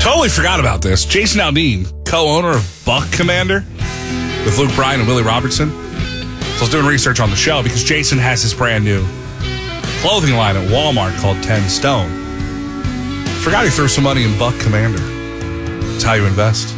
Totally forgot about this. Jason Aldean, co-owner of Buck Commander with Luke Bryan and Willie Robertson. So I was doing research on the show because Jason has his brand new clothing line at Walmart called 10 Stone. Forgot he threw some money in Buck Commander. That's how you invest.